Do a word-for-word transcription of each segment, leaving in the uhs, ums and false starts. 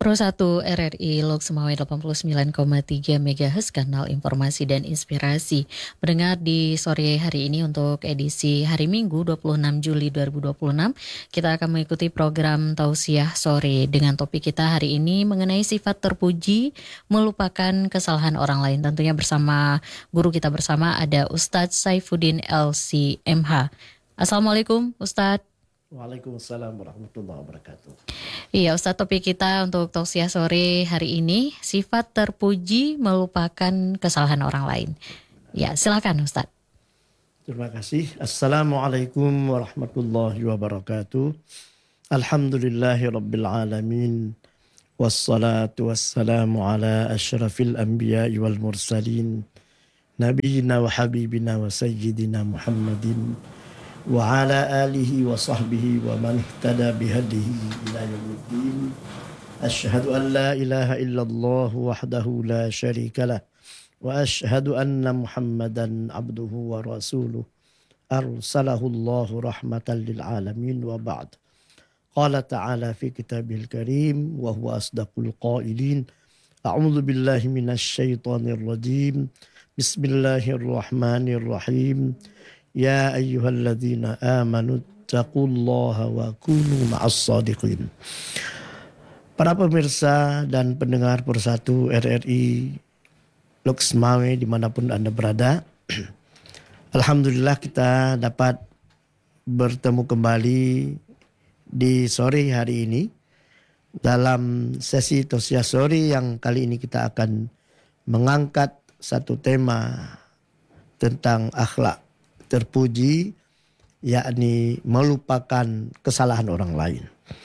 Pro satu R R I Lok Semawe delapan puluh sembilan koma tiga MHz, kanal informasi dan inspirasi. Mendengar di sore hari ini untuk edisi hari Minggu dua puluh enam Juli dua ribu dua puluh enam, kita akan mengikuti program Tausiah Sore dengan topik kita hari ini mengenai sifat terpuji melupakan kesalahan orang lain. Tentunya bersama guru kita bersama ada Ustadz Saifuddin L C M H. Assalamualaikum Ustadz. Waalaikumsalam warahmatullahi wabarakatuh. Iya Ustadz, topik kita untuk Tausiah Sore hari ini, sifat terpuji melupakan kesalahan orang lain. Ya, silakan Ustadz. Terima kasih. Assalamualaikum warahmatullahi wabarakatuh. Alhamdulillahi rabbil alamin. Wassalatu wassalamu ala asyrafil anbiya'i wal mursalin. Nabiyina wa habibina wa sayyidina Muhammadin. Wa ala alihi wa sahbihi wa man ihtada bihadihi ila yaumiddin. Asyhadu an la ilaha illallah wahdahu la syarika lah wa asyhadu anna Muhammadan abduhu wa rasuluh arsalahu Allahu rahmatan lil alamin wa ba'd. Qala ta'ala fi kitabihil karim wa huwa asdaqul qailin. A'udzu billahi minasy syaithanir rajim. Bismillahirrahmanirrahim. Ya ayyuhalladzina amanu taqullaha wa kunu ma'as shadiqin. Para pemirsa dan pendengar Persatu R R I Lok Semawe dimanapun Anda berada, alhamdulillah kita dapat bertemu kembali di sore hari ini dalam sesi Tausiah Sore yang kali ini kita akan mengangkat satu tema tentang akhlak terpuji, yakni melupakan kesalahan orang lain.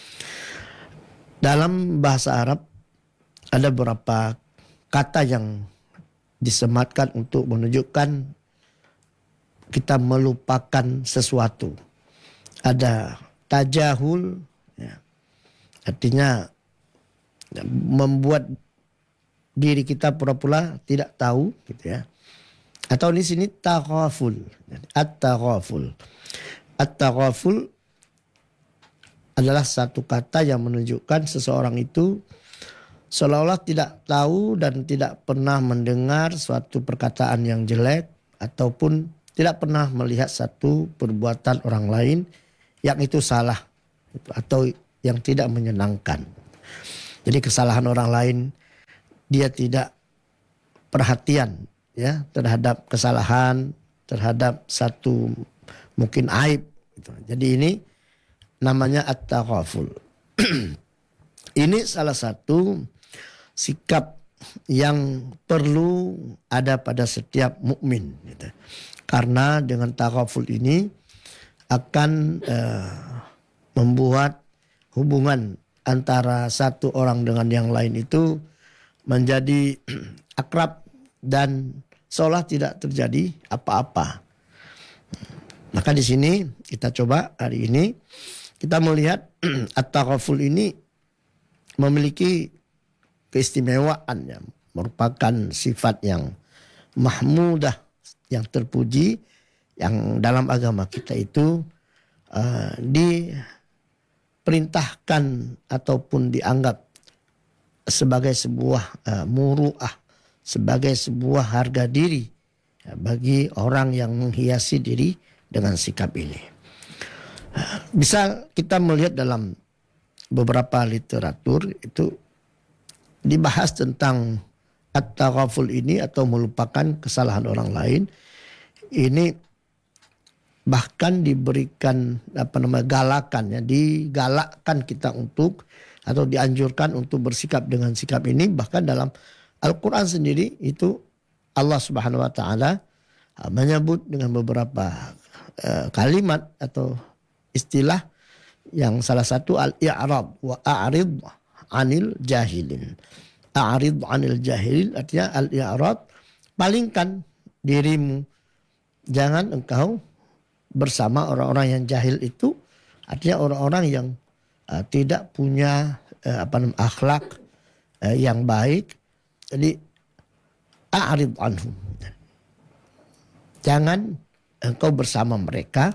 Dalam bahasa Arab ada beberapa kata yang disematkan untuk menunjukkan kita melupakan sesuatu. Ada tajahul, ya, artinya membuat diri kita pura-pura tidak tahu, gitu ya. Atau di sini taghaful, at-taghaful. At-taghaful adalah satu kata yang menunjukkan seseorang itu seolah-olah tidak tahu dan tidak pernah mendengar suatu perkataan yang jelek ataupun tidak pernah melihat satu perbuatan orang lain yang itu salah atau yang tidak menyenangkan. Jadi kesalahan orang lain dia tidak perhatian, ya, terhadap kesalahan, terhadap satu mungkin aib. Jadi ini namanya at-taghaful. Ini salah satu sikap yang perlu ada pada setiap mukmin. Gitu. Karena dengan taghaful ini akan uh, membuat hubungan antara satu orang dengan yang lain itu menjadi akrab dan seolah tidak terjadi apa-apa. Maka di sini kita coba hari ini kita melihat at-taghaful ini memiliki keistimewaan yang merupakan sifat yang mahmudah, yang terpuji, yang dalam agama kita itu uh, diperintahkan ataupun dianggap sebagai sebuah uh, muru'ah, sebagai sebuah harga diri ya, bagi orang yang menghiasi diri dengan sikap ini. Bisa kita melihat dalam beberapa literatur itu dibahas tentang at-taghaful ini atau melupakan kesalahan orang lain. Ini bahkan diberikan apa namanya galakan ya, digalakkan kita untuk atau dianjurkan untuk bersikap dengan sikap ini. Bahkan dalam Al-Quran sendiri itu Allah Subhanahu Wa Taala menyebut dengan beberapa uh, kalimat atau istilah yang salah satu al-i'rad wa a'rid anil jahilin. A'rid anil jahilin artinya al-i'rad, palingkan dirimu, jangan engkau bersama orang-orang yang jahil itu, artinya orang-orang yang uh, tidak punya uh, apa namanya akhlak uh, yang baik. Jadi a'rid anhum, jangan engkau bersama mereka,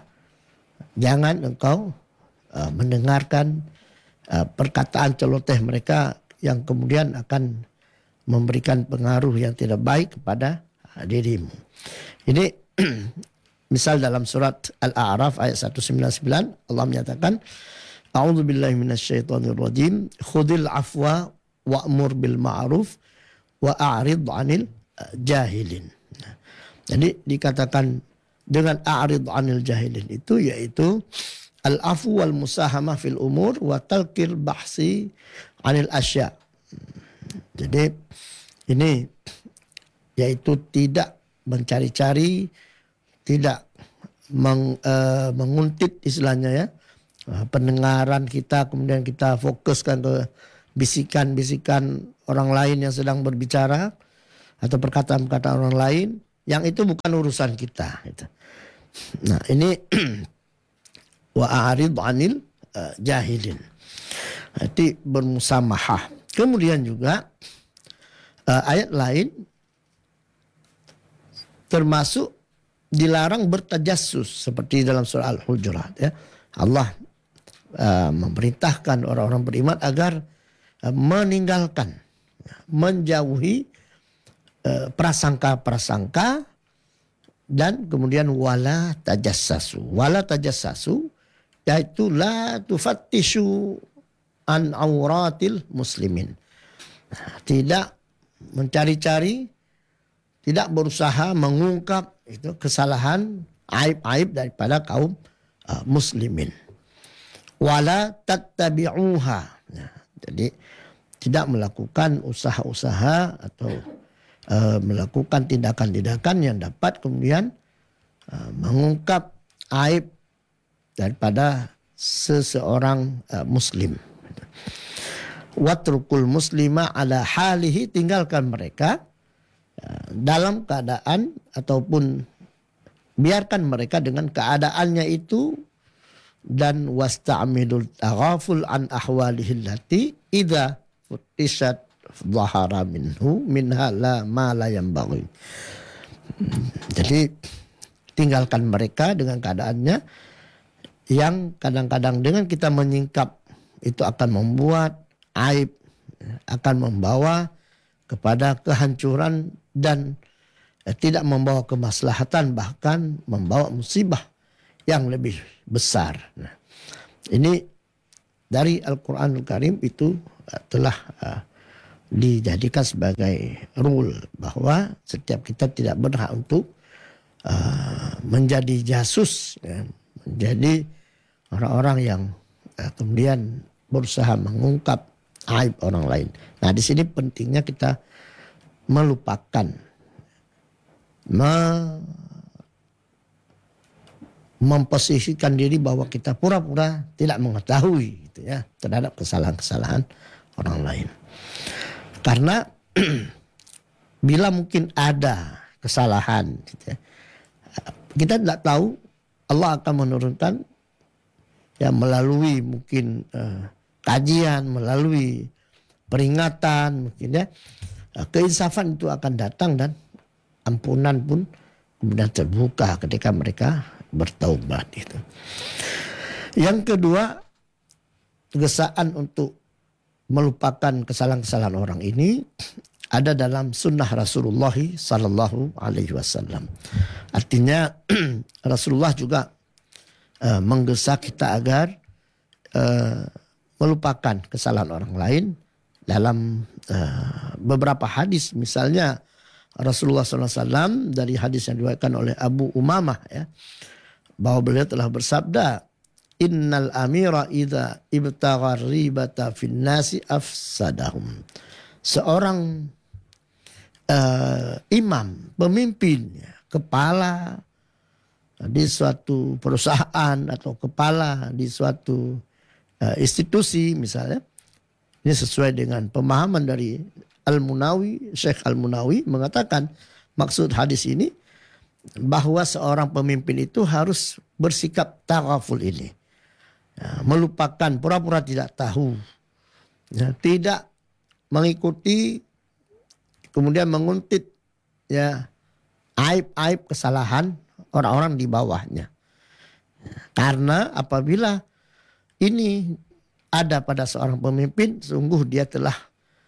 jangan engkau uh, mendengarkan uh, perkataan celoteh mereka yang kemudian akan memberikan pengaruh yang tidak baik kepada dirimu. Ini misal dalam surat Al-A'raf ayat seratus sembilan puluh sembilan Allah menyatakan, A'udzu billahi minasyaitonir rajim, khudil afwa wa'mur bil ma'ruf wa a'rid 'anil jahilin. Nah, jadi dikatakan dengan a'rid 'anil jahilin itu yaitu al-afu wal musahamah fil umur wa talqil bahsi 'anil asya. Jadi ini yaitu tidak mencari-cari, tidak meng, uh, menguntit istilahnya ya, uh, pendengaran kita, kemudian kita fokuskan ke bisikan-bisikan orang lain yang sedang berbicara atau perkataan-perkataan orang lain yang itu bukan urusan kita. Gitu. Nah ini wa a'rid 'anil uh, jahilin. Jadi bermusamahah. Kemudian juga uh, ayat lain termasuk dilarang bertajassus seperti dalam surah Al-Hujurat ya. Allah uh, memerintahkan orang-orang beriman agar uh, meninggalkan, menjauhi uh, prasangka-prasangka dan kemudian wala tajassasu. Wala tajassasu yaitu la tufattishu an auratil muslimin. Nah, tidak mencari-cari, tidak berusaha mengungkap itu kesalahan, aib-aib daripada kaum uh, muslimin. Wala tattabi'uha. Nah, jadi tidak melakukan usaha-usaha atau uh, melakukan tindakan-tindakan yang dapat kemudian uh, mengungkap aib daripada seseorang uh, muslim. Watrukul muslima ala halihi, tinggalkan mereka dalam keadaan ataupun biarkan mereka dengan keadaannya itu, dan wasta'milul taghaful an ahwalihi allati idza futishat dhahara minhu minha la ma la yanbaghi. Jadi tinggalkan mereka dengan keadaannya yang kadang-kadang dengan kita menyingkap itu akan membuat aib, akan membawa kepada kehancuran dan eh, tidak membawa kemaslahatan, bahkan membawa musibah yang lebih besar. Nah, ini dari Al-Quranul Karim itu uh, telah uh, dijadikan sebagai rule bahwa setiap kita tidak berhak untuk uh, menjadi jasus, ya, menjadi orang-orang yang uh, kemudian berusaha mengungkap aib orang lain. Nah, di sini pentingnya kita melupakan, me memposisikan diri bahwa kita pura-pura tidak mengetahui gitu ya terhadap kesalahan-kesalahan orang lain. Karena bila mungkin ada kesalahan gitu ya, kita tidak tahu, Allah akan menurunkan ya melalui mungkin uh, kajian, melalui peringatan mungkin ya, keinsafan itu akan datang dan ampunan pun kemudian terbuka ketika mereka bertaubat itu. Yang kedua, kegesaan untuk melupakan kesalahan-kesalahan orang ini ada dalam sunnah Rasulullah Sallallahu Alaihi Wasallam. Artinya Rasulullah juga uh, menggesa kita agar uh, melupakan kesalahan orang lain dalam uh, beberapa hadis. Misalnya Rasulullah Sallallahu Alaihi Wasallam dari hadis yang diriwayatkan oleh Abu Umamah ya, bahwa beliau telah bersabda, Innal amira idza ibtagha ribata fin nasi afsadahum. Seorang uh, imam, pemimpin, ya, kepala di suatu perusahaan atau kepala di suatu uh, institusi misalnya, ini sesuai dengan pemahaman dari Al-Munawi, Syekh Al-Munawi mengatakan maksud hadis ini bahwa seorang pemimpin itu harus bersikap taghaful ini. Ya, melupakan, pura-pura tidak tahu. Ya, tidak mengikuti, kemudian menguntit ya aib-aib kesalahan orang-orang di bawahnya. Karena apabila ini ada pada seorang pemimpin, sungguh dia telah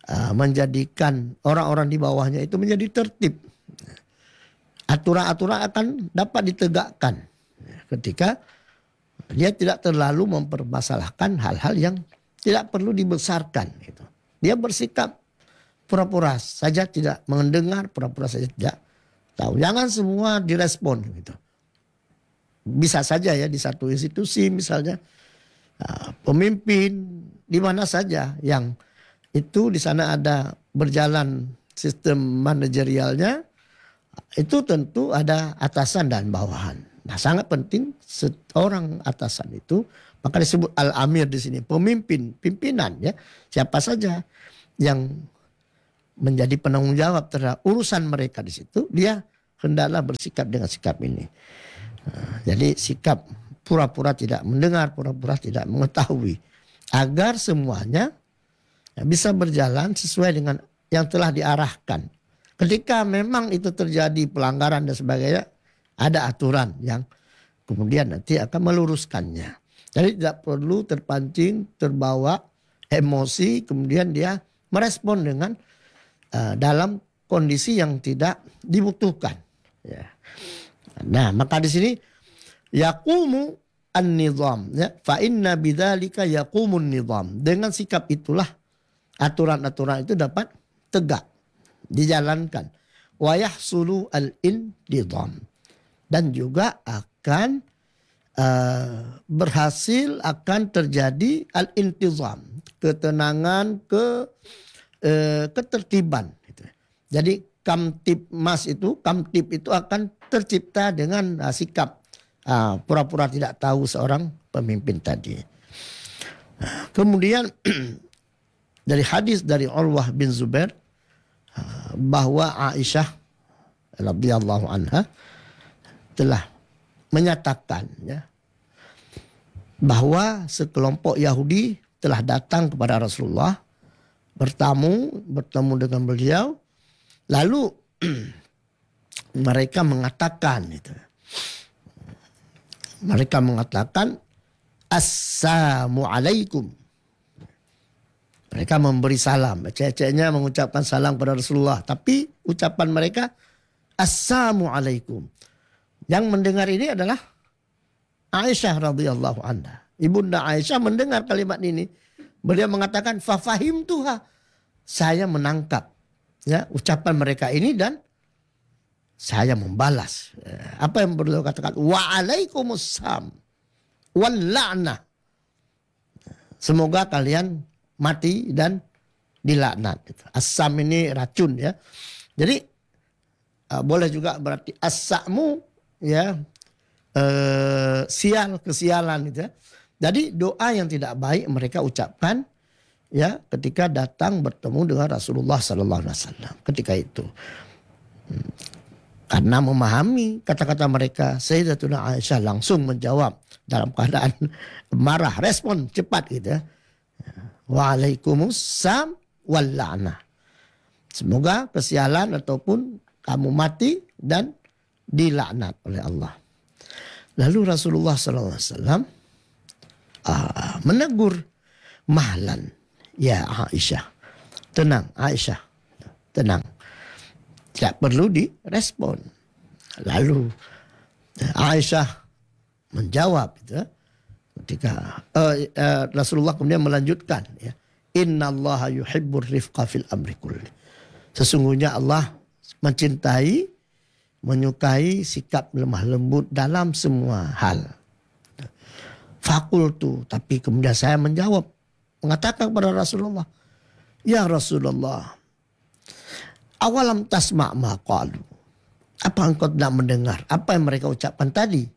uh, menjadikan orang-orang di bawahnya itu menjadi tertib. Aturan-aturan akan dapat ditegakkan ketika dia tidak terlalu mempermasalahkan hal-hal yang tidak perlu dibesarkan. Gitu. Dia bersikap pura-pura saja tidak mendengar, pura-pura saja tidak tahu. Jangan semua direspon. Gitu. Bisa saja ya di satu institusi misalnya uh, pemimpin di mana saja yang itu di sana ada berjalan sistem manajerialnya, itu tentu ada atasan dan bawahan. Nah, sangat penting seorang atasan itu, maka disebut al-amir di sini, pemimpin, pimpinan ya. Siapa saja yang menjadi penanggung jawab terhadap urusan mereka di situ, dia hendaklah bersikap dengan sikap ini. Nah, jadi sikap pura-pura tidak mendengar, pura-pura tidak mengetahui, agar semuanya bisa berjalan sesuai dengan yang telah diarahkan. Ketika memang itu terjadi pelanggaran dan sebagainya, ada aturan yang kemudian nanti akan meluruskannya. Jadi tidak perlu terpancing, terbawa emosi, kemudian dia merespon dengan uh, dalam kondisi yang tidak dibutuhkan. Ya. Nah, maka di sini yaqumu an-nizam, ya, fa inna bidzalika yaqumun nizam. Dengan sikap itulah aturan-aturan itu dapat tegak, dijalankan. Wa yahsulu al-intizam. Dan juga akan uh, berhasil akan terjadi al-intizam, ketenangan, ke uh, ketertiban. Gitu. Jadi kamtibmas itu, kamtib itu akan tercipta dengan uh, sikap uh, pura-pura tidak tahu seorang pemimpin tadi. Uh, kemudian dari hadis dari Urwah bin Zubair uh, bahwa Aisyah radhiyallahu anha telah menyatakan ya, bahwa sekelompok Yahudi telah datang kepada Rasulullah, bertamu, bertemu dengan beliau, lalu mereka mengatakan itu, mereka mengatakan assalamualaikum. Mereka memberi salam, ceceknya mengucapkan salam kepada Rasulullah, tapi ucapan mereka assalamualaikum. Yang mendengar ini adalah Aisyah radhiyallahu anha. Ibunda Aisyah mendengar kalimat ini. Beliau mengatakan fafahim tuha. Saya menangkap ya ucapan mereka ini dan saya membalas. Apa yang beliau katakan? Wa'alaikumussalam wal la'nah. Semoga kalian mati dan dilaknat. Assam ini racun ya. Jadi uh, boleh juga berarti as-sa'mu ya eh, sial, kesialan gitu ya. Jadi doa yang tidak baik mereka ucapkan ya ketika datang bertemu dengan Rasulullah sallallahu alaihi wasallam ketika itu. Hmm. Karena memahami kata-kata mereka, Sayyidatuna Aisyah langsung menjawab dalam keadaan marah, respon cepat gitu ya. Waalaikumsalam wal la'nah. Semoga kesialan ataupun kamu mati dan dilaknat oleh Allah. Lalu Rasulullah sallallahu alaihi wasallam uh, menegur, mahlan ya Aisyah. Tenang Aisyah, tenang. Tidak perlu direspon. Lalu Aisyah menjawab gitu, ketika uh, uh, Rasulullah kemudian melanjutkan ya, innallaha yuhibbur rifqa fil amri kulli. Sesungguhnya Allah mencintai, menyukai sikap lemah lembut dalam semua hal. Fakultu, tapi kemudian saya menjawab, mengatakan kepada Rasulullah, ya Rasulullah, awalam tasma' ma qalu. Apa engkau tidak mendengar apa yang mereka ucapkan tadi?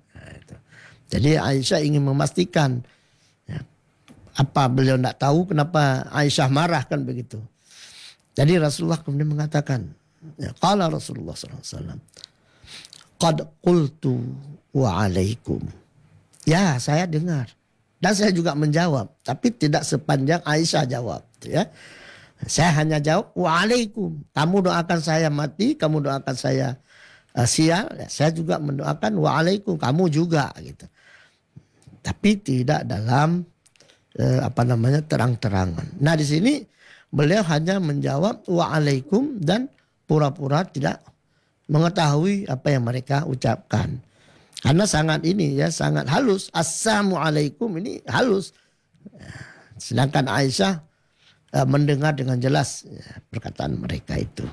Jadi Aisyah ingin memastikan, ya, apa beliau tidak tahu kenapa Aisyah marah kan begitu. Jadi Rasulullah kemudian mengatakan, ya, qala Rasulullah sallallahu alaihi wasallam, qad qultu wa alaikum. Ya, saya dengar dan saya juga menjawab, tapi tidak sepanjang Aisyah jawab, ya. Saya hanya jawab wa alaikum. Kamu doakan saya mati, kamu doakan saya uh, sial, ya, saya juga mendoakan wa alaikum, kamu juga gitu. Tapi tidak dalam uh, apa namanya terang-terangan. Nah, di sini beliau hanya menjawab waalaikum dan pura-pura tidak mengetahui apa yang mereka ucapkan. Karena sangat ini ya, sangat halus. Assalamualaikum ini halus. Sedangkan Aisyah uh, mendengar dengan jelas ya, perkataan mereka itu.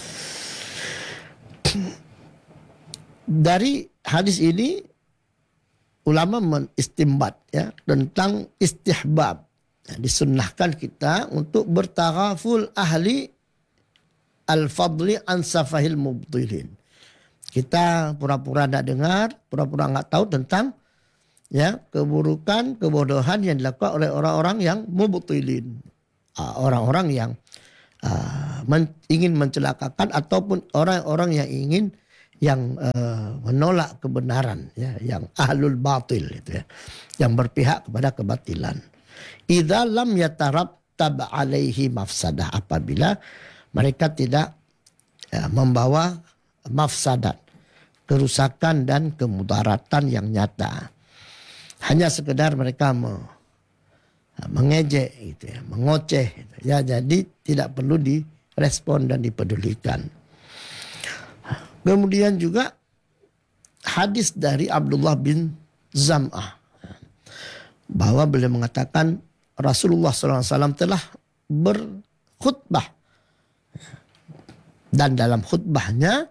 Dari hadis ini ulama menistimbat ya tentang istihbab. Ya, disunnahkan kita untuk bertaghaful ahli al-fadli an safahil mubtilin. Kita pura-pura tidak dengar, pura-pura nggak tahu tentang ya keburukan, kebodohan yang dilakukan oleh orang-orang yang mubtilin, orang-orang yang uh, men, ingin mencelakakan ataupun orang-orang yang ingin yang uh, menolak kebenaran, ya, yang ahlul batil itu ya, yang berpihak kepada kebatilan. Idza lam yatarattab alaihi mafsadah, apabila mereka tidak ya, membawa mafsadat, kerusakan dan kemudaratan yang nyata. Hanya sekedar mereka me, mengejek gitu ya, mengoceh gitu. Ya, jadi tidak perlu direspon dan dipedulikan. Kemudian juga hadis dari Abdullah bin Zam'ah bahwa beliau mengatakan Rasulullah shallallahu alaihi wasallam telah berkhutbah dan dalam khutbahnya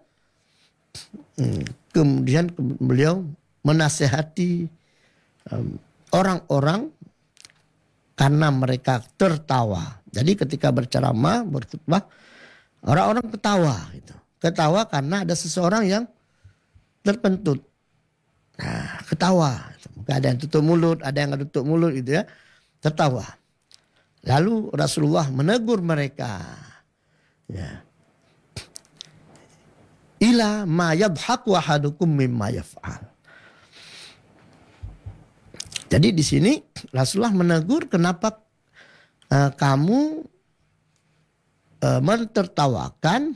kemudian beliau menasehati orang-orang karena mereka tertawa. Jadi ketika berceramah, berkhutbah, orang-orang ketawa gitu. Ketawa karena ada seseorang yang terkentut. Nah, ketawa. Mungkin ada yang tutup mulut, ada yang nggak tutup mulut gitu ya. Tertawa. Lalu Rasulullah menegur mereka. Ya. Ila ma yadhaku ahadukum mimma yaf'al. Jadi di sini Rasulullah menegur kenapa uh, kamu uh, mentertawakan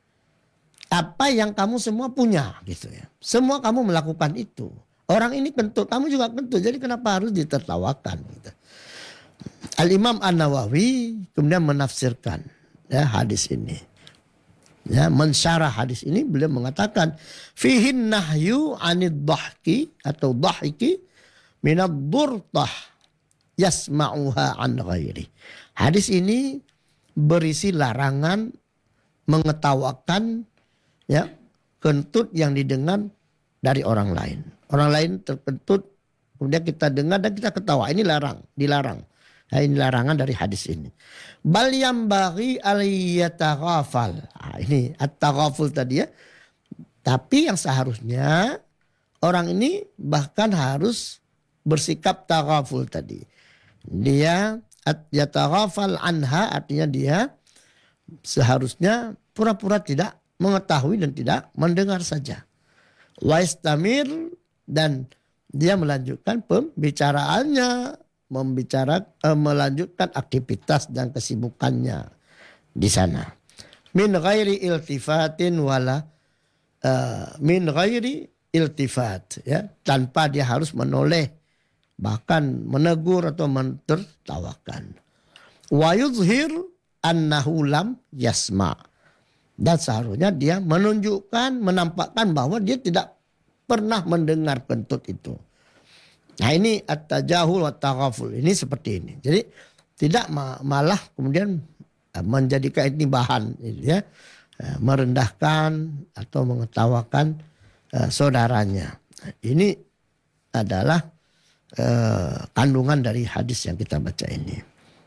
apa yang kamu semua punya gitu ya. Semua kamu melakukan itu. Orang ini kentut, kamu juga kentut. Jadi kenapa harus ditertawakan gitu. Al-Imam An-Nawawi kemudian menafsirkan ya, hadis ini. Ya, mensyarah hadis ini beliau mengatakan fihin nahyu anid dhahki atau dhahiki minad durtah yasma'uha an ghairi. Hadis ini berisi larangan mengetawakan ya kentut yang didengar dari orang lain. Orang lain terkentut kemudian kita dengar dan kita ketawa. Ini larang, dilarang. Nah, ini larangan dari hadis ini. Bal yambaghi aliyataghafal. Nah, ini at-taghaful tadi ya. Tapi yang seharusnya orang ini bahkan harus bersikap taghaful tadi. Dia yataghafal anha, artinya dia seharusnya pura-pura tidak mengetahui dan tidak mendengar saja. Waistamir, dan dia melanjutkan pembicaraannya, membicara eh, melanjutkan aktivitas dan kesibukannya di sana. Min ghairi iltifatin wala uh, min ghairi iltifat ya, tanpa dia harus menoleh bahkan menegur atau mentertawakan. Wa yuzhir annahu lam yasma, dan seharusnya dia menunjukkan, menampakkan bahwa dia tidak pernah mendengar kentut itu. Nah ini at-tajahul wa taghaful, ini seperti ini. Jadi tidak malah kemudian menjadikan ini bahan ya, merendahkan atau mengetawakan uh, saudaranya. Ini adalah uh, kandungan dari hadis yang kita baca ini.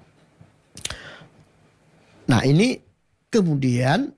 Nah ini kemudian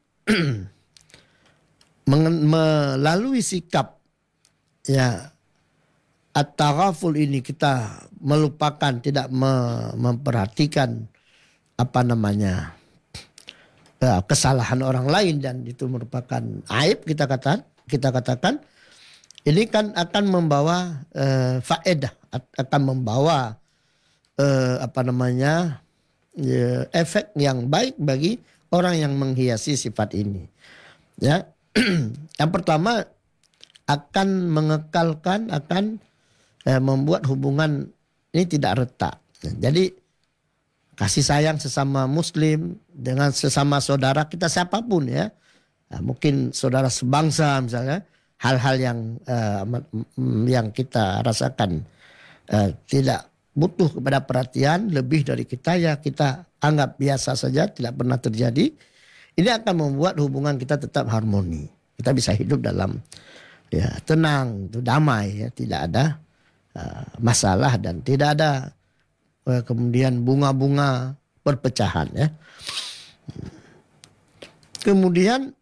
melalui sikap ya at-taghaful ini kita melupakan, tidak memperhatikan apa namanya kesalahan orang lain dan itu merupakan aib, kita katakan kita katakan ini kan akan membawa uh, faedah, akan membawa uh, apa namanya uh, efek yang baik bagi orang yang menghiasi sifat ini. Ya, yang pertama akan mengekalkan, akan eh, membuat hubungan ini tidak retak. Jadi kasih sayang sesama muslim, dengan sesama saudara kita siapapun ya. Nah, mungkin saudara sebangsa misalnya, hal-hal yang uh, yang kita rasakan uh, tidak butuh kepada perhatian lebih dari kita, ya kita anggap biasa saja, tidak pernah terjadi. Ini akan membuat hubungan kita tetap harmoni. Kita bisa hidup dalam ya tenang, damai, ya, tidak ada uh, masalah dan tidak ada uh, kemudian bunga-bunga perpecahan ya. Kemudian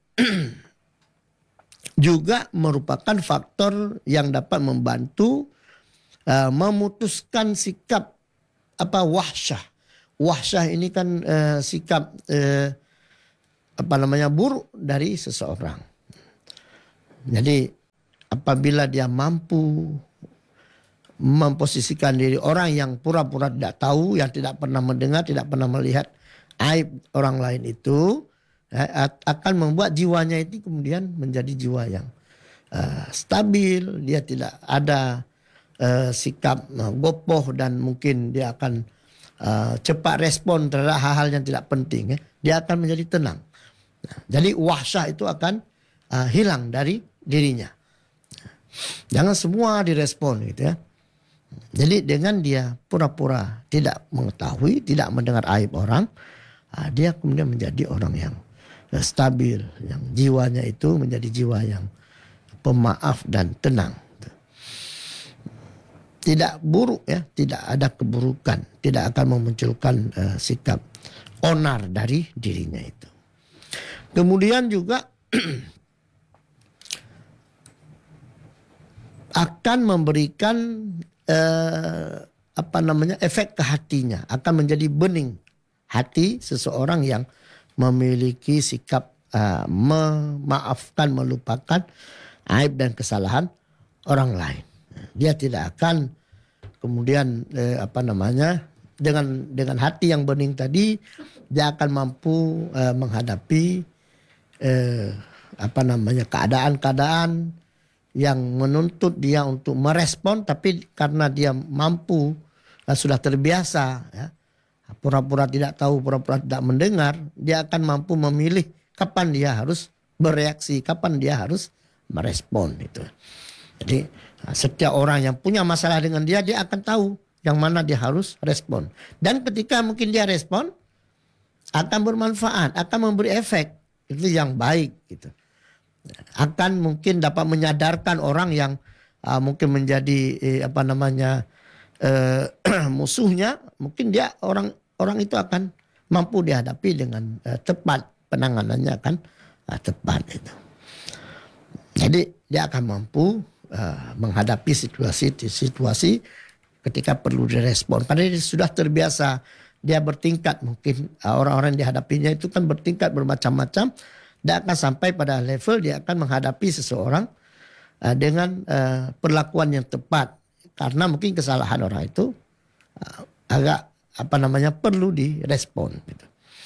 juga merupakan faktor yang dapat membantu uh, memutuskan sikap apa wahsyah. Wahsyah ini kan uh, sikap uh, apa namanya buruk dari seseorang. Jadi apabila dia mampu memposisikan diri orang yang pura-pura tidak tahu, yang tidak pernah mendengar, tidak pernah melihat aib orang lain itu, akan membuat jiwanya itu kemudian menjadi jiwa yang uh, stabil. Dia tidak ada uh, sikap uh, gopoh dan mungkin dia akan uh, cepat respon terhadap hal-hal yang tidak penting. Ya. Dia akan menjadi tenang. Nah, jadi wahsyah itu akan uh, hilang dari dirinya. Jangan semua direspon gitu ya. Jadi dengan dia pura-pura tidak mengetahui, tidak mendengar aib orang, uh, dia kemudian menjadi orang yang stabil, yang jiwanya itu menjadi jiwa yang pemaaf dan tenang. Tidak buruk ya, tidak ada keburukan, tidak akan memunculkan uh, sikap onar dari dirinya itu. Kemudian juga akan memberikan uh, apa namanya efek ke hatinya, akan menjadi bening hati seseorang yang memiliki sikap uh, memaafkan, melupakan aib dan kesalahan orang lain. Dia tidak akan kemudian eh, apa namanya dengan dengan hati yang bening tadi, dia akan mampu eh, menghadapi eh, apa namanya keadaan-keadaan yang menuntut dia untuk merespon, tapi karena dia mampu eh, sudah terbiasa ya, pura-pura tidak tahu, pura-pura tidak mendengar, dia akan mampu memilih kapan dia harus bereaksi, kapan dia harus merespon itu. Jadi setiap orang yang punya masalah dengan dia, dia akan tahu yang mana dia harus respon. Dan ketika mungkin dia respon, akan bermanfaat, akan memberi efek itu yang baik gitu. Akan mungkin dapat menyadarkan orang yang uh, mungkin menjadi eh, apa namanya uh, musuhnya, mungkin dia orang orang itu akan mampu dihadapi dengan uh, tepat, penanganannya akan uh, tepat itu. Jadi dia akan mampu uh, menghadapi situasi-situasi ketika perlu direspon. Karena dia sudah terbiasa, dia bertingkat, mungkin uh, orang-orang yang dihadapinya itu kan bertingkat bermacam-macam. Dia akan sampai pada level dia akan menghadapi seseorang uh, dengan uh, perlakuan yang tepat. Karena mungkin kesalahan orang itu uh, agak apa namanya perlu direspon gitu.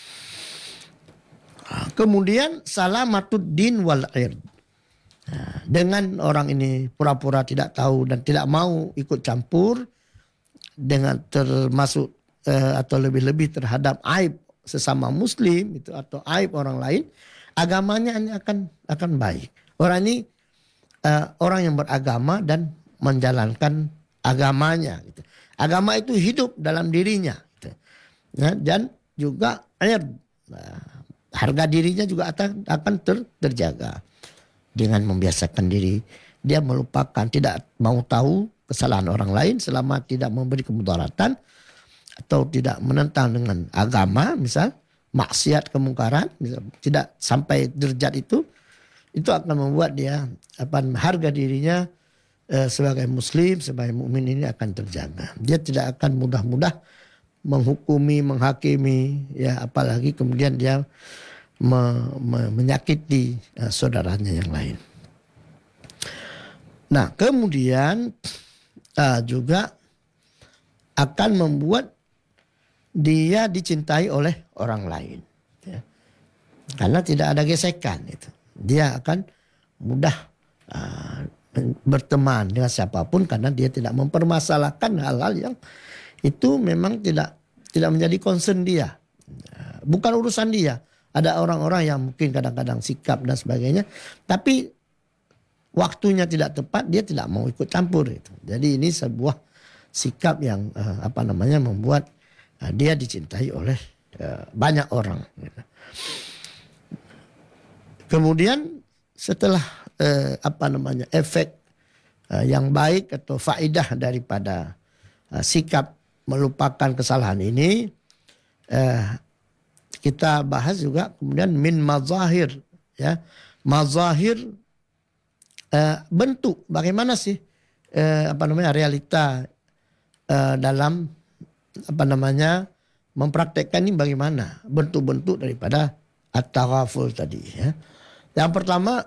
Kemudian salamatud-din wal ird. Dengan orang ini pura-pura tidak tahu dan tidak mau ikut campur dengan termasuk uh, atau lebih-lebih terhadap aib sesama muslim itu atau aib orang lain, agamanya ini akan akan baik. Orang ini uh, orang yang beragama dan menjalankan agamanya gitu. Agama itu hidup dalam dirinya gitu. Ya, dan juga air nah, harga dirinya juga akan akan ter, terjaga dengan membiasakan diri dia melupakan, tidak mau tahu kesalahan orang lain selama tidak memberi kemudaratan atau tidak menentang dengan agama, misal maksiat kemungkaran, misal, tidak sampai derajat itu, itu akan membuat dia apa harga dirinya eh, sebagai muslim, sebagai mukmin ini akan terjaga. Dia tidak akan mudah-mudah menghukumi, menghakimi, ya apalagi kemudian dia me, me, menyakiti uh, saudaranya yang lain. Nah, kemudian uh, juga akan membuat dia dicintai oleh orang lain, ya. Karena tidak ada gesekan itu. Dia akan mudah uh, berteman dengan siapapun karena dia tidak mempermasalahkan hal-hal yang itu memang tidak tidak menjadi concern dia. Bukan urusan dia. Ada orang-orang yang mungkin kadang-kadang sikap dan sebagainya, tapi waktunya tidak tepat, dia tidak mau ikut campur itu. Jadi ini sebuah sikap yang uh, apa namanya membuat uh, dia dicintai oleh uh, banyak orang. Gitu. Kemudian setelah uh, apa namanya efek uh, yang baik atau faedah daripada uh, sikap melupakan kesalahan ini, uh, kita bahas juga kemudian min mazahir, ya, mazahir uh, bentuk bagaimana sih uh, apa namanya realita uh, dalam apa namanya mempraktekkan ini, bagaimana bentuk-bentuk daripada at-taghaful tadi, ya. Yang pertama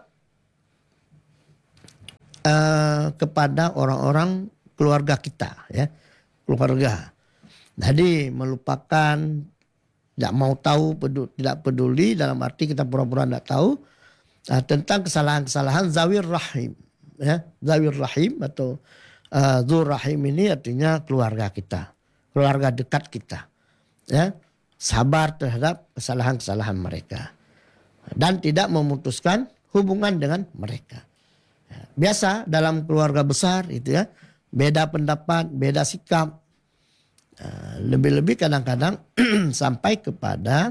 uh, kepada orang-orang keluarga kita, ya, keluarga. Jadi melupakan, tidak mau tahu, peduli, tidak peduli dalam arti kita pura-pura tidak tahu uh, tentang kesalahan-kesalahan zawir rahim, ya. Zawir rahim atau uh, dzur rahim ini artinya keluarga kita, keluarga dekat kita, ya. Sabar terhadap kesalahan-kesalahan mereka dan tidak memutuskan hubungan dengan mereka. Biasa dalam keluarga besar itu, ya, beda pendapat, beda sikap. Lebih-lebih kadang-kadang sampai kepada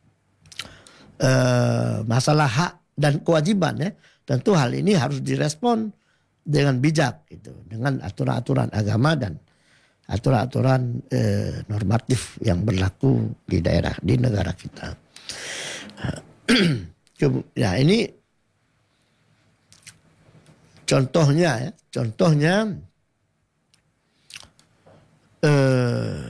uh, masalah hak dan kewajiban, ya. Tentu hal ini harus direspon dengan bijak gitu, dengan aturan-aturan agama dan aturan-aturan uh, normatif yang berlaku di daerah, di negara kita. Ya, ini contohnya, ya, contohnya Uh,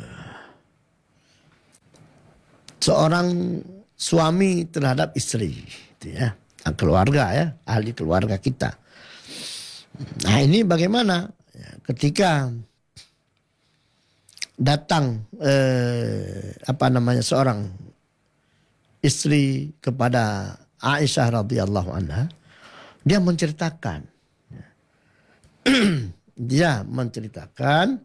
seorang suami terhadap istri, gitu, ya, keluarga, ya, ahli keluarga kita. Nah ini bagaimana ya, ketika datang uh, apa namanya seorang istri kepada Aisyah radhiyallahu anha, dia menceritakan, dia menceritakan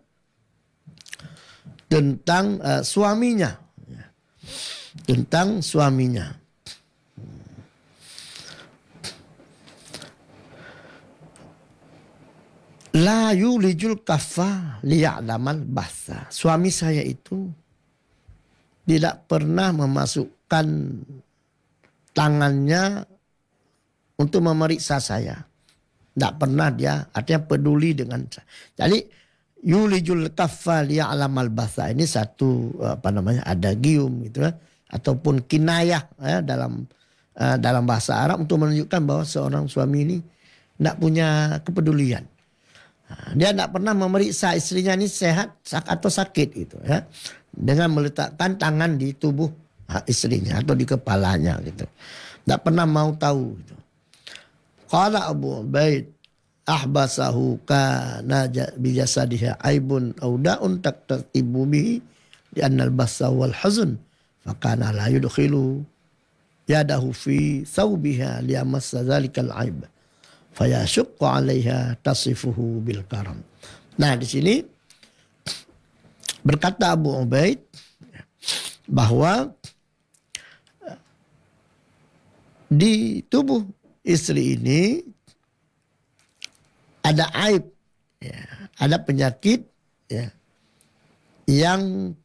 tentang uh, suaminya, ya. Tentang suaminya. La yulijul kaffa liya'lamal basa. Suami saya itu tidak pernah memasukkan tangannya untuk memeriksa saya. Tidak pernah dia, artinya peduli dengan saya. Jadi yulijul kaffa liya'lamal basa ini satu apa namanya adagium gitu, ya, ataupun kinayah, ya, dalam uh, dalam bahasa Arab untuk menunjukkan bahwa seorang suami ini tidak punya kepedulian. Nah, dia tidak pernah memeriksa istrinya ini sehat atau sakit gitu, ya, dengan meletakkan tangan di tubuh istrinya atau di kepalanya gitu. Tidak pernah mau tahu gitu. Qala Abu Ubaid ahbasahu kana bijasadiha aibun aw da'un taktatibu bihi di annal basa wal hazn fakana la yudkhilu yadahu fi thawbiha liyamassa dzalikal aib fayashqu 'alaiha tasifuhu bil karam. Nah di sini berkata Abu Ubaid bahwa di tubuh istri ini ada aib, ya, ada penyakit, ya, yang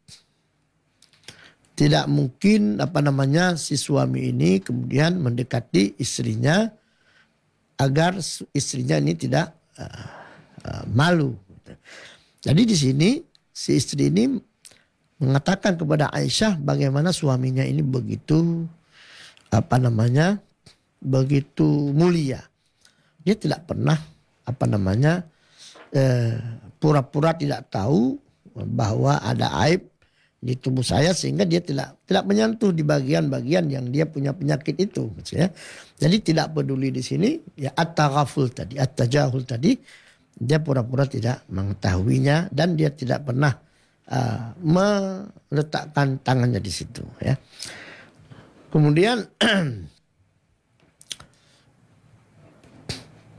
tidak mungkin apa namanya si suami ini kemudian mendekati istrinya agar istrinya ini tidak uh, uh, malu. Jadi di sini si istri ini mengatakan kepada Aisyah bagaimana suaminya ini begitu apa namanya begitu mulia. Dia tidak pernah apa namanya eh, pura-pura tidak tahu bahwa ada aib di tubuh saya sehingga dia tidak tidak menyentuh di bagian-bagian yang dia punya penyakit itu, maksudnya. Jadi tidak peduli di sini, ya at-taghaful tadi, at-tajahul tadi, dia pura-pura tidak mengetahuinya dan dia tidak pernah uh, meletakkan tangannya di situ, ya. Kemudian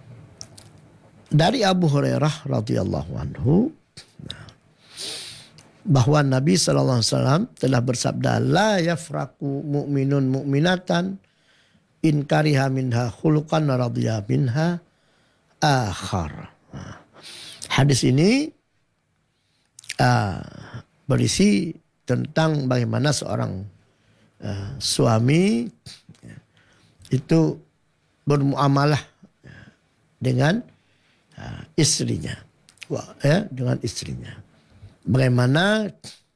dari Abu Hurairah radhiyallahu anhu, bahwa Nabi sallallahu alaihi wasallam telah bersabda, la yafraku mu'minun mu'minatan in kariha minha khuluqan radhiya minha akhar. Hadis ini uh, berisi tentang bagaimana seorang uh, suami itu bermuamalah dengan uh, istrinya, Wah, ya, dengan istrinya. Bagaimana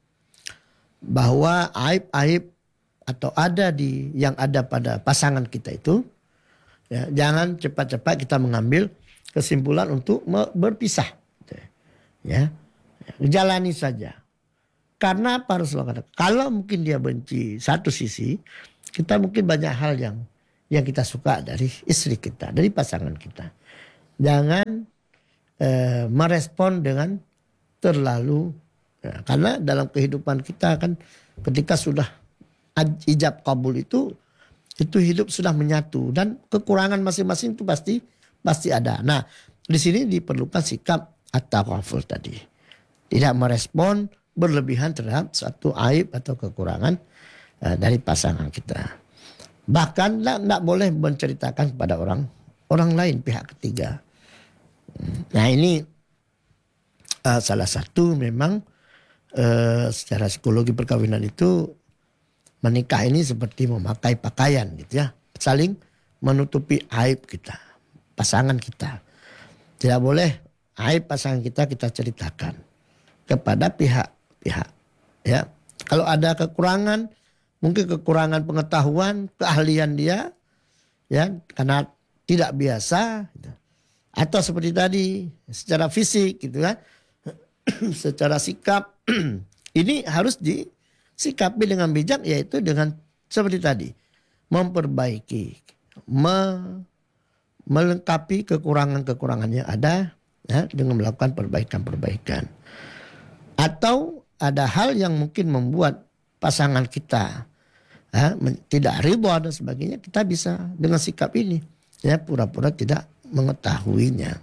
bahwa aib-aib atau ada di yang ada pada pasangan kita itu, ya, jangan cepat-cepat kita mengambil kesimpulan untuk berpisah, ya, jalani saja. Karena apa Rasulullah kata, kalau mungkin dia benci satu sisi, kita mungkin banyak hal yang yang kita suka dari istri kita, dari pasangan kita. Jangan eh, merespon dengan terlalu, ya, karena dalam kehidupan kita kan ketika sudah ijab kabul itu itu hidup sudah menyatu dan kekurangan masing-masing itu pasti pasti ada. Nah, di sini diperlukan sikap at-tawaful tadi. Tidak merespon berlebihan terhadap suatu aib atau kekurangan uh, dari pasangan kita. Bahkan tidak boleh menceritakan kepada orang orang lain, pihak ketiga. Nah, ini uh, salah satu memang uh, secara psikologi perkawinan itu, menikah ini seperti memakai pakaian gitu ya. Saling menutupi aib kita, pasangan kita. Tidak boleh aib pasangan kita kita ceritakan kepada pihak-pihak. Ya, kalau ada kekurangan, mungkin kekurangan pengetahuan, keahlian dia, ya, karena tidak biasa, gitu. Atau seperti tadi secara fisik, gitu kan, secara sikap, ini harus disikapi dengan bijak, yaitu dengan seperti tadi, memperbaiki, me, melengkapi kekurangan-kekurangan yang ada, ya, dengan melakukan perbaikan-perbaikan. Atau ada hal yang mungkin membuat pasangan kita ya, tidak ridha dan sebagainya, kita bisa dengan sikap ini, ya, pura-pura tidak mengetahuinya.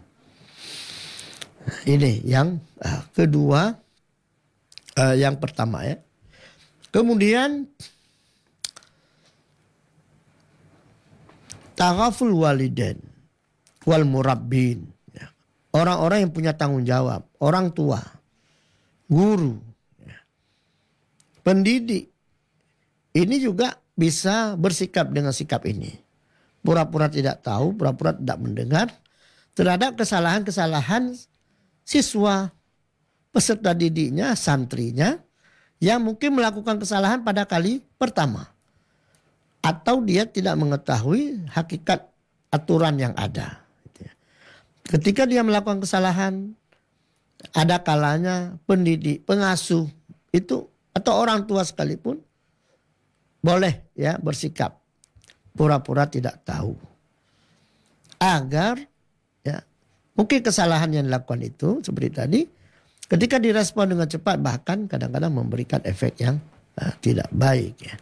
Ini yang uh, kedua, uh, yang pertama ya. Kemudian taghaful walidain wal murabbin, ya. Orang-orang yang punya tanggung jawab, orang tua, guru, ya, pendidik, ini juga bisa bersikap dengan sikap ini. Pura-pura tidak tahu, pura-pura tidak mendengar terhadap kesalahan-kesalahan siswa, peserta didiknya, santrinya, yang mungkin melakukan kesalahan pada kali pertama. Atau dia tidak mengetahui hakikat aturan yang ada. Ketika dia melakukan kesalahan, ada kalanya pendidik, pengasuh itu atau orang tua sekalipun boleh ya bersikap pura-pura tidak tahu, agar ya mungkin kesalahan yang dilakukan itu seperti tadi, ketika direspon dengan cepat bahkan kadang-kadang memberikan efek yang uh, tidak baik ya.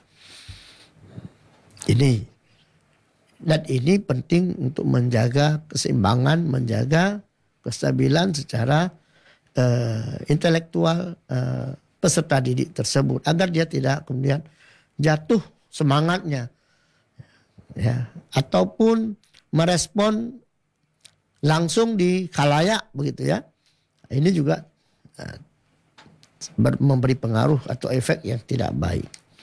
Ini dan ini penting untuk menjaga keseimbangan, menjaga kestabilan secara uh, intelektual uh, peserta didik tersebut, agar dia tidak kemudian jatuh semangatnya, ya, ataupun merespon langsung di khalayak begitu ya. Ini juga uh, memberi pengaruh atau efek yang tidak baik.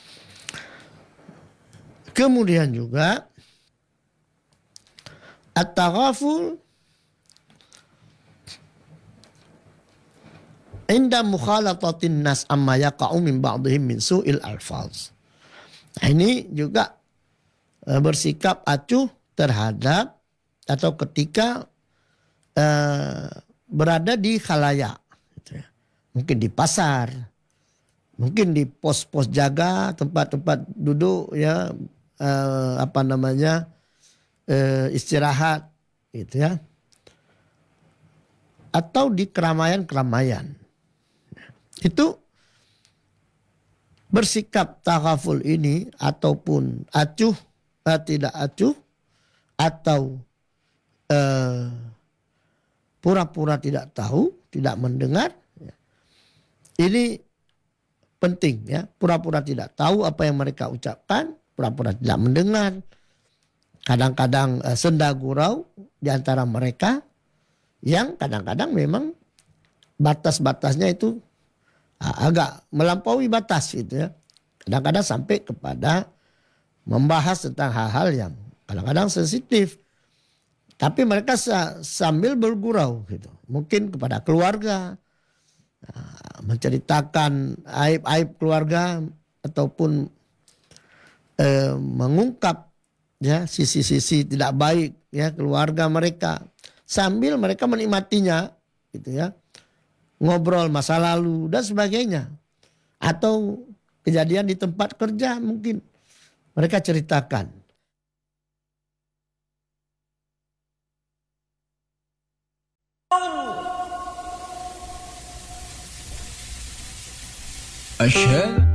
Kemudian juga at-taghaful inda mukhalatatin nas amma yaqa'u min ba'dihim min su'il alfaz. Nah, ini juga uh, bersikap acuh terhadap atau ketika uh, berada di khalayak, gitu ya. Mungkin di pasar, mungkin di pos-pos jaga, tempat-tempat duduk ya, uh, apa namanya uh, istirahat, gitu ya, atau di keramaian-keramaian. Itu bersikap taghaful ini ataupun acuh, eh, tidak acuh, atau eh, pura-pura tidak tahu, tidak mendengar, ini penting ya, pura-pura tidak tahu apa yang mereka ucapkan, pura-pura tidak mendengar. Kadang-kadang uh, senda gurau di antara mereka yang kadang-kadang memang batas-batasnya itu uh, agak melampaui batas gitu ya. Kadang-kadang sampai kepada membahas tentang hal-hal yang kadang-kadang sensitif. Tapi mereka sambil bergurau gitu. Mungkin kepada keluarga, menceritakan aib-aib keluarga ataupun eh, mengungkap ya sisi-sisi tidak baik ya keluarga mereka sambil mereka menikmatinya gitu ya, ngobrol masa lalu dan sebagainya, atau kejadian di tempat kerja mungkin mereka ceritakan. أشهد